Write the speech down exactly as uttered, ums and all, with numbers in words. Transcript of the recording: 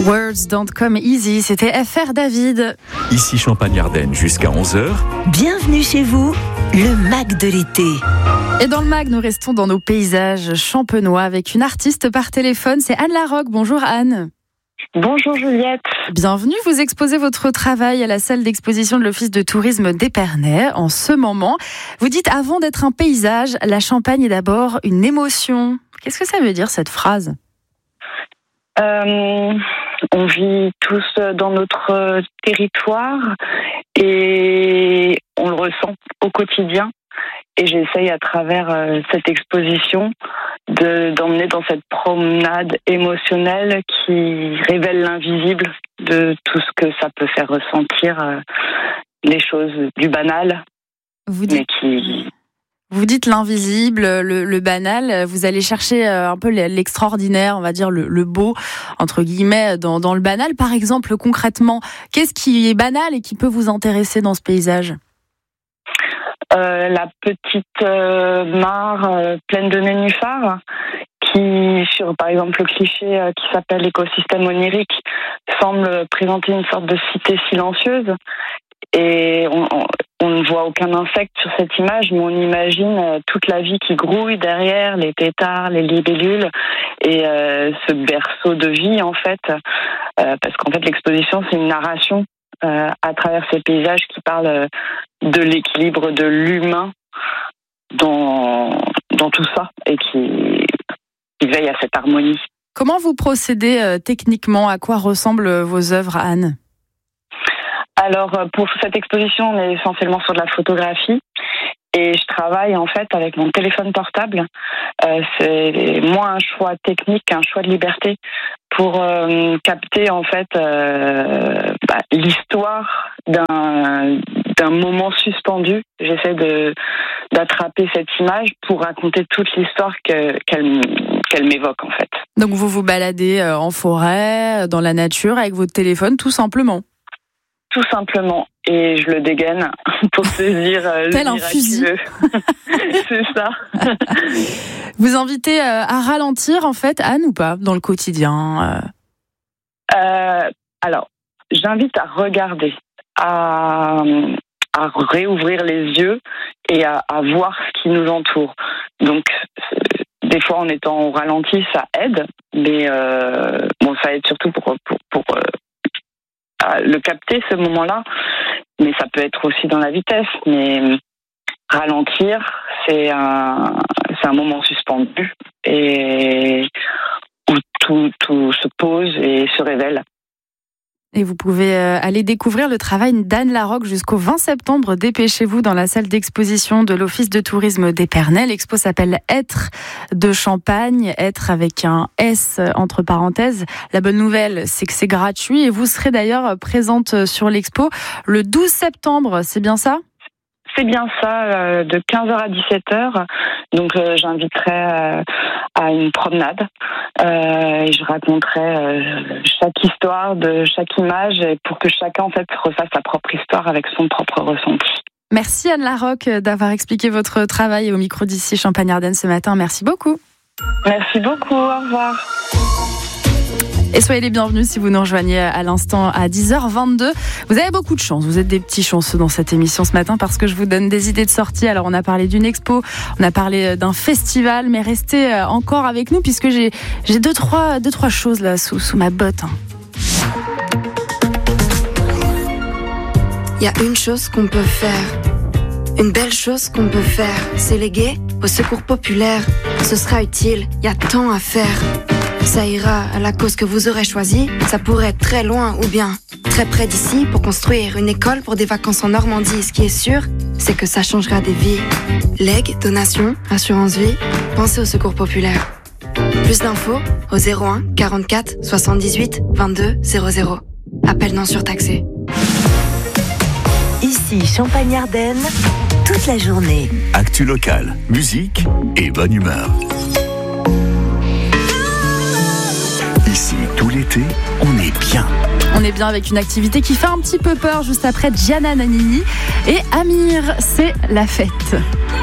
Words don't come easy, c'était F R David. Ici Champagne-Ardenne jusqu'à onze heures. Bienvenue chez vous, le Mag de l'été. Et dans le Mag, nous restons dans nos paysages champenois avec une artiste par téléphone, c'est Anne Larocque. Bonjour Anne. Bonjour Juliette. Bienvenue, vous exposez votre travail à la salle d'exposition de l'Office de tourisme d'Épernay en ce moment. Vous dites, avant d'être un paysage, la Champagne est d'abord une émotion. Qu'est-ce que ça veut dire cette phrase ? Euh, on vit tous dans notre territoire et on le ressent au quotidien. Et j'essaye à travers euh, cette exposition de, d'emmener dans cette promenade émotionnelle qui révèle l'invisible de tout ce que ça peut faire ressentir, euh, les choses du banal, vous dites, mais qui... Vous dites l'invisible, le, le banal, vous allez chercher un peu l'extraordinaire, on va dire le, le beau, entre guillemets, dans, dans le banal. Par exemple, concrètement, qu'est-ce qui est banal et qui peut vous intéresser dans ce paysage ? Euh, la petite euh, mare euh, pleine de nénuphars qui, sur par exemple le cliché euh, qui s'appelle écosystème onirique, semble présenter une sorte de cité silencieuse et on, on, on ne voit aucun insecte sur cette image, mais on imagine euh, toute la vie qui grouille derrière, les têtards, les libellules et euh, ce berceau de vie en fait, euh, parce qu'en fait l'exposition c'est une narration Euh, à travers ces paysages qui parlent euh, de l'équilibre de l'humain dans, dans tout ça et qui, qui veille à cette harmonie. Comment vous procédez euh, techniquement ? À quoi ressemblent vos œuvres, Anne ? Alors, pour cette exposition, on est essentiellement sur de la photographie. Et je travaille en fait avec mon téléphone portable. Euh, c'est moins un choix technique qu'un choix de liberté pour euh, capter en fait euh, bah, l'histoire d'un d'un moment suspendu. J'essaie de d'attraper cette image pour raconter toute l'histoire que, qu'elle qu'elle m'évoque en fait. Donc vous vous baladez en forêt, dans la nature avec votre téléphone, tout simplement. Tout simplement. Et je le dégaine pour saisir euh, tel le un fusil. C'est ça. Vous invitez euh, à ralentir, en fait, Anne, ou pas, dans le quotidien euh... Euh, Alors, j'invite à regarder, à, à réouvrir les yeux et à, à voir ce qui nous entoure. Donc, des fois, en étant au ralenti, ça aide, mais euh, bon, ça aide surtout pour... pour, pour euh, le capter ce moment-là, mais ça peut être aussi dans la vitesse. Mais ralentir, c'est un, c'est un moment suspendu et où tout, tout se pose et se révèle. Et vous pouvez aller découvrir le travail d'Anne Larocque jusqu'au vingt septembre. Dépêchez-vous dans la salle d'exposition de l'Office de tourisme d'Épernay. L'expo s'appelle Être de Champagne, Être avec un S entre parenthèses. La bonne nouvelle, c'est que c'est gratuit et vous serez d'ailleurs présente sur l'expo le douze septembre. C'est bien ça ? C'est bien ça, euh, de quinze heures à dix-sept heures. Donc euh, j'inviterai euh, à une promenade euh, et je raconterai euh, chaque histoire de chaque image pour que chacun en fait refasse sa propre histoire avec son propre ressenti. Merci Anne Larocque d'avoir expliqué votre travail au micro d'ici Champagne-Ardenne ce matin. Merci beaucoup. Merci beaucoup, au revoir. Et soyez les bienvenus si vous nous rejoignez à l'instant à dix heures vingt-deux. Vous avez beaucoup de chance, vous êtes des petits chanceux dans cette émission ce matin parce que je vous donne des idées de sortie. Alors on a parlé d'une expo, on a parlé d'un festival, mais restez encore avec nous puisque j'ai, j'ai deux, trois, deux, trois choses là sous, sous ma botte. Il y a une chose qu'on peut faire, une belle chose qu'on peut faire, c'est léguer au secours populaire. Ce sera utile, il y a tant à faire. Ça ira à la cause que vous aurez choisie. Ça pourrait être très loin ou bien très près d'ici pour construire une école pour des vacances en Normandie. Ce qui est sûr, c'est que ça changera des vies. Legs, donations, assurance vie, pensez au secours populaire. Plus d'infos au zéro un quarante-quatre soixante-dix-huit vingt-deux zéro zéro. Appel non surtaxé. Ici Champagne-Ardenne, toute la journée. Actu locale, musique et bonne humeur. Ici, tout l'été, on est bien. On est bien avec une activité qui fait un petit peu peur juste après Gianna Nannini et Amir, c'est la fête.